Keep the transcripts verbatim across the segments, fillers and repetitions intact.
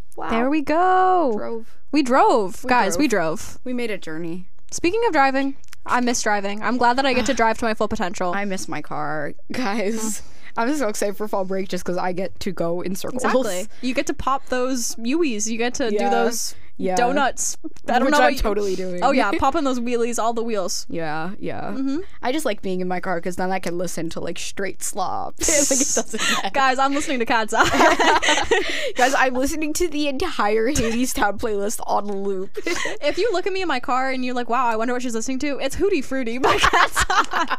Wow. There we go. Drove. We drove. We Guys, drove. we drove. We made a journey. Speaking of driving, I miss driving. I'm glad that I get to drive to my full potential. I miss my car, guys. I'm so excited for fall break just because I get to go in circles. Exactly. You get to pop those Uis. You get to Yeah. do those Yeah. donuts. I don't Which know what I'm you- totally doing. Oh yeah, popping those wheelies, all the wheels. Yeah, yeah. Mm-hmm. I just like being in my car because then I can listen to like straight slop. like it doesn't matter. Guys, I'm listening to Cat's Eye. Guys, I'm listening to the entire Hades Town playlist on loop. If you look at me in my car and you're like, wow, I wonder what she's listening to, it's Hootie Fruity by Cat's Eye.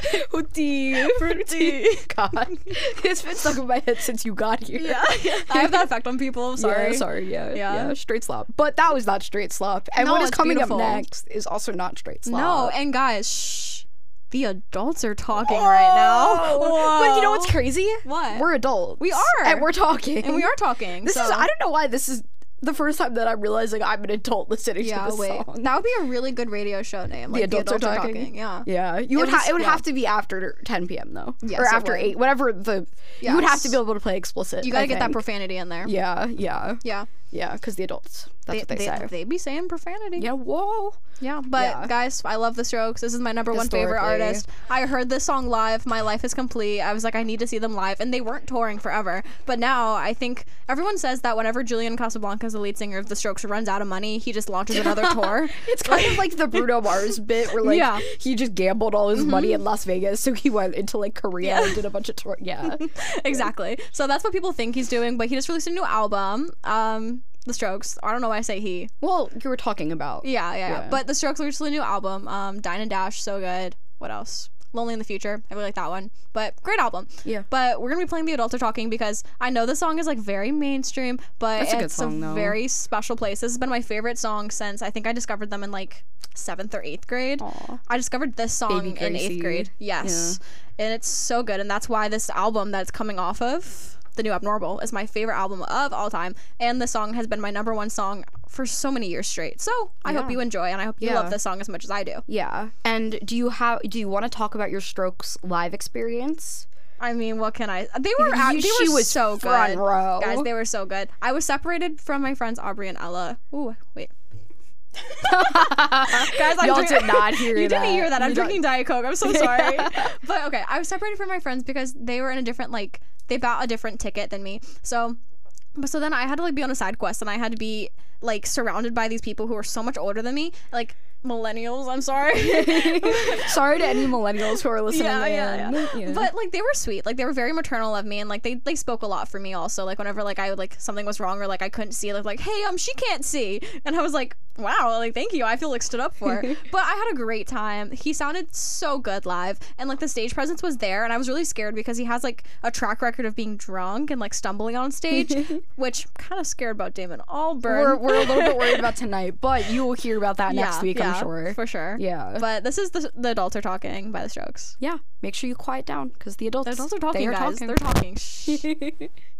Hootie, Fruity. God, it's been stuck in my head since you got here. Yeah, I have that effect on people. Sorry. Yeah, sorry, yeah, Yeah. yeah, straight slop. But that was not straight slop. And No, what is it's coming beautiful. up next is also not straight slop. No, and guys, shh. The adults are talking right now. Whoa. But you know what's Whoa. crazy? What? We're adults. We are. And we're talking. And we are talking. This so. is, I don't know why this is the first time that I'm realizing I'm an adult listening Yeah, to this wait. song. That would be a really good radio show name. Like, adults are talking? Yeah. Yeah, you It would ha- was- it would yeah. have to be after ten p.m. though, Yes, or it after would. eight, whatever the. You would have to Yes. be able to play explicit. You gotta I get that think. profanity in there. Yeah, yeah, Yeah. yeah, because the adults. That's what they, they, say. they be saying profanity. Yeah, whoa. Yeah, but Yeah. guys, I love the Strokes. This is my number one favorite Historically. artist. I heard this song live. My life is complete. I was like, I need to see them live, and they weren't touring forever. But now I think everyone says that whenever Julian Casablancas, the lead singer of the Strokes, runs out of money, he just launches another tour. It's kind of like the Bruno Mars bit where like Yeah. he just gambled all his money in Las Vegas, so he went into like Korea Yeah. and did a bunch of tour. Yeah, Exactly. So that's what people think he's doing. But he just released a new album. Um, the Strokes. I don't know why I say he. well, you were talking about. Yeah, yeah, yeah. Yeah. But the Strokes released a new album. Um, Dine and Dash, so good. What else? Lonely in the Future. I really like that one. But great album. Yeah. But we're gonna be playing The Adults Are Talking because I know the song is like very mainstream, but That's a good it's song, a though. very special place. This has been my favorite song since I think I discovered them in like seventh or eighth grade. Aw. I discovered this song Baby in Gracie. eighth grade. Yes. And it's so good. And that's why this album that's coming off of The New Abnormal is my favorite album of all time. And the song has been my number one song for so many years straight. So I hope Yeah. you enjoy and I hope you Yeah. love this song as much as I do. Yeah. And do you have? Do you want to talk about your Strokes live experience? I mean, what can I? They were You- out, they she were was so front good, row. guys. They were so good. I was separated from my friends Aubrey and Ella. Ooh, wait. Guys, I'm Y'all drink- did not hear you that. didn't hear that. I'm You don't- drinking Diet Coke. I'm so sorry. But okay, I was separated from my friends because they were in a different like they bought a different ticket than me. So, but so then I had to like be on a side quest and I had to be like surrounded by these people who were so much older than me, like millennials. I'm sorry. Sorry to any millennials who are listening. Yeah, yeah, in. yeah, Yeah. But like they were sweet. Like they were very maternal of me, and like they they spoke a lot for me also. Like whenever like I would like something was wrong or like I couldn't see, like like hey um she can't see, and I was like wow like thank you. I feel like stood up for. But I had a great time. He sounded so good live, and like the stage presence was there, and I was really scared because he has like a track record of being drunk and like stumbling on stage, which kind of scared about Damon Albarn. we're we're a little bit worried about tonight, but you will hear about that next Yeah, week, yeah, I'm sure. for sure. Yeah. But this is the the adults are talking by the Strokes. Yeah. Make sure you quiet down because the adults. The adults are they talking, are guys. talking. They're talking. Shh.